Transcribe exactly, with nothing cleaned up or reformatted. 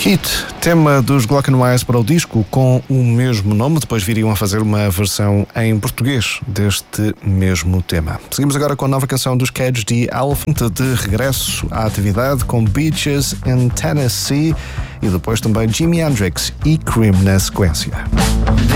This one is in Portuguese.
Hit, tema dos Glockenwise para o disco com o mesmo nome, depois viriam a fazer uma versão em português deste mesmo tema. Seguimos agora com a nova canção dos Cage the Elephant, de regresso à atividade com Beaches in Tennessee e depois também Jimi Hendrix e Cream na sequência.